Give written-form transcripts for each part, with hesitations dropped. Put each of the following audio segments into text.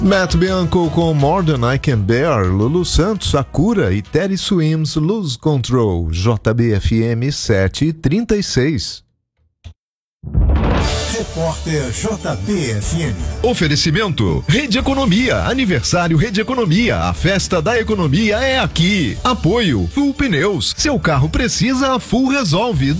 Matt Bianco com More Than I Can Bear, Lulu Santos, Sakura e Teddy Swims, Lose Control, JBFM 7h36. Repórter JBFM. Oferecimento Rede Economia, aniversário Rede Economia, a festa da economia é aqui. Apoio Full Pneus, seu carro precisa, a Full resolve,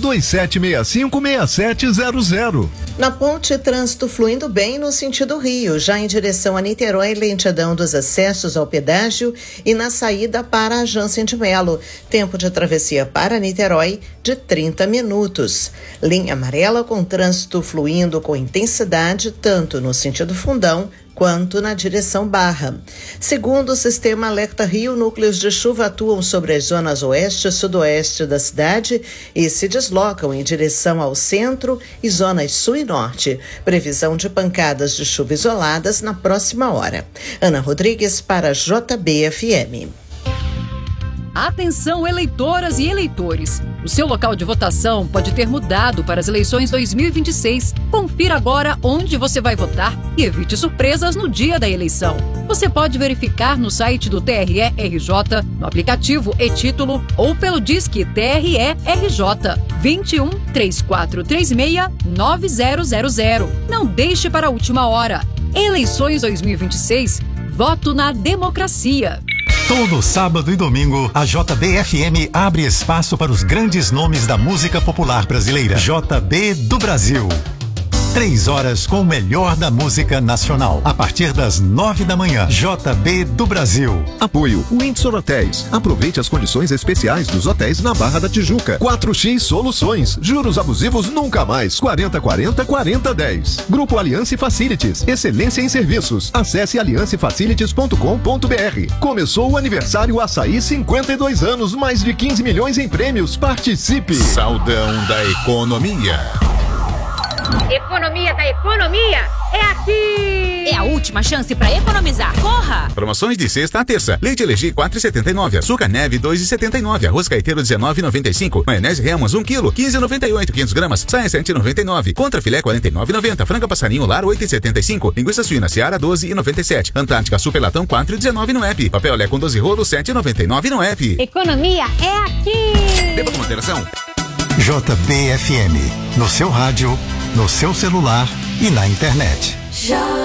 2765-6700. Na ponte, trânsito fluindo bem no sentido Rio, já em direção a Niterói, lentidão dos acessos ao pedágio e na saída para a Jansen de Melo. Tempo de travessia para Niterói de 30 minutos. Linha amarela com trânsito fluindo com intensidade tanto no sentido Fundão quanto na direção Barra. Segundo o sistema Alerta Rio, núcleos de chuva atuam sobre as zonas oeste e sudoeste da cidade e se deslocam em direção ao centro e zonas sul e norte. Previsão de pancadas de chuva isoladas na próxima hora. Ana Rodrigues para JBFM. Atenção, eleitoras e eleitores! O seu local de votação pode ter mudado para as eleições 2026. Confira agora onde você vai votar e evite surpresas no dia da eleição. Você pode verificar no site do TRE-RJ, no aplicativo e-Título ou pelo Disque TRE-RJ 21 3436 9000. Não deixe para a última hora. Eleições 2026. Voto na democracia. Todo sábado e domingo, a JBFM abre espaço para os grandes nomes da música popular brasileira. JB do Brasil. 3 horas com o melhor da música nacional. A partir das 9 da manhã. JB do Brasil. Apoio Windsor Hotéis. Aproveite as condições especiais dos hotéis na Barra da Tijuca. 4X Soluções. Juros abusivos nunca mais. 4040-4010. Grupo Aliança Facilities. Excelência em serviços. Acesse aliancefacilities.com.br. Começou o aniversário Açaí 52 anos. Mais de 15 milhões em prêmios. Participe. Saudão da Economia. Economia da economia é aqui! É a última chance para economizar. Corra! Promoções de sexta a terça. Leite Elegi 4,79. Açúcar Neve 2,79. Arroz Caeteiro 19,95. Maionese Remas 1 kg 15,98. 500 gramas. Saia 7,99. Contra filé 49,90. Franga Passarinho Lar 8,75. Linguiça suína Seara 12,97. Antártica Super Latão 4,19 no app. Papel Lé com 12 rolos 7,99 no app. Economia é aqui! Beba com moderação. JBFM. No seu rádio, no seu celular e na internet.